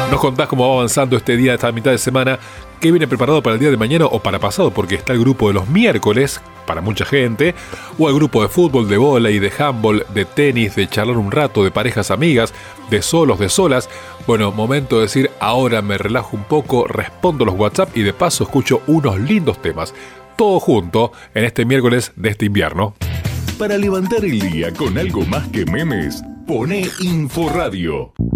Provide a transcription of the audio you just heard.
Nos contás cómo va avanzando este día, esta mitad de semana, qué viene preparado para el día de mañana o para pasado, porque está el grupo de los miércoles, para mucha gente, o el grupo de fútbol, de vóley, de handball, de tenis, de charlar un rato, de parejas amigas, de solos, de solas. Bueno, momento de decir, ahora me relajo un poco, respondo los WhatsApp y de paso escucho unos lindos temas. Todo junto en este miércoles de este invierno. Para levantar el día con algo más que memes, poné Inforadio.